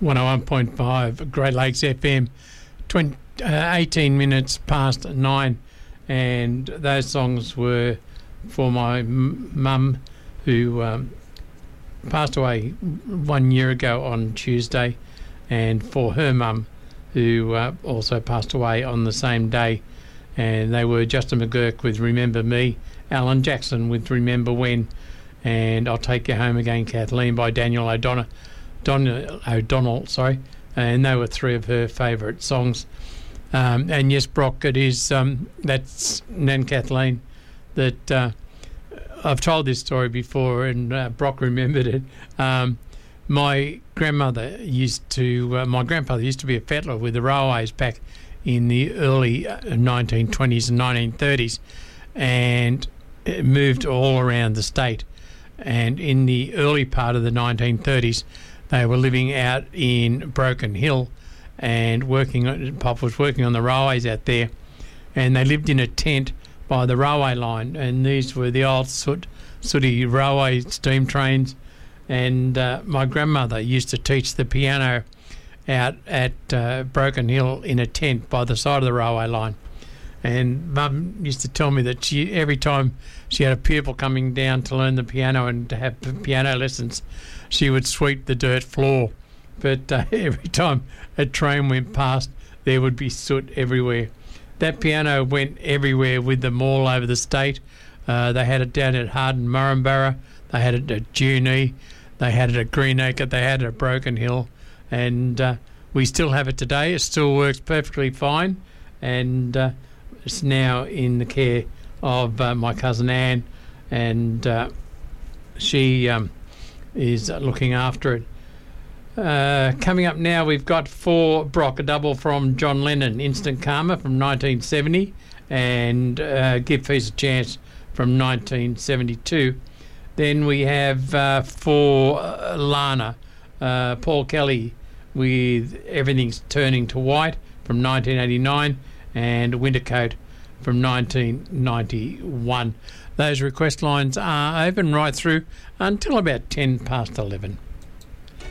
101.5 Great Lakes FM, 18 minutes past 9, and those songs were for my mum, who passed away 1 year ago on Tuesday, and for her mum, who also passed away on the same day. And they were Justin McGurk with Remember Me, Alan Jackson with Remember When, and I'll Take You Home Again, Kathleen by Daniel O'Donnell, and they were three of her favourite songs. And yes, Brock, it is, that's Nan Kathleen, that I've told this story before, and Brock remembered it. My grandmother used to, my grandfather used to be a fettler with the railways back in the early 1920s and 1930s, and it moved all around the state. And in the early part of the 1930s, they were living out in Broken Hill and Pop was working on the railways out there, and they lived in a tent by the railway line, and these were the old sooty railway steam trains. And my grandmother used to teach the piano out at Broken Hill in a tent by the side of the railway line. And Mum used to tell me that every time she had a pupil coming down to learn the piano and to have piano lessons, she would sweep the dirt floor. But every time a train went past, there would be soot everywhere. That piano went everywhere with them all over the state. They had it down at Harden Murrumburra, they had it at Junee, they had it at Greenacre, they had it at Broken Hill, and we still have it today. It still works perfectly fine, and it's now in the care of my cousin Anne, and she is looking after it. Coming up now, we've got for Brock a double from John Lennon, Instant Karma from 1970, and Give Peace a Chance from 1972. Then we have for Lana, Paul Kelly with Everything's Turning to White from 1989, and Wintercoat from 1991. Those request lines are open right through until about 10 past 11.